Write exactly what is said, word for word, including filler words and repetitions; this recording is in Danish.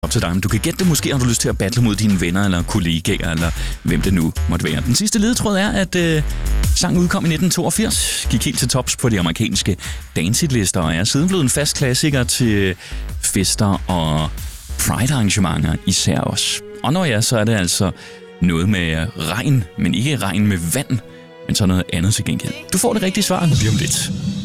Op til dig, men du kan gætte det. Måske har du lyst til at battle mod dine venner eller kollegaer, eller hvem det nu måtte være. Den sidste ledetråd er, at øh, sangen udkom i nitten toogfirs, gik helt til tops på de amerikanske dancehit-lister, og er siden blevet en fast klassiker til fester og Pride-arrangementer især også. Og når ja, så er det altså noget med regn, men ikke regn med vand, men så noget andet til gengæld. Du får det rigtige svar lige om lidt.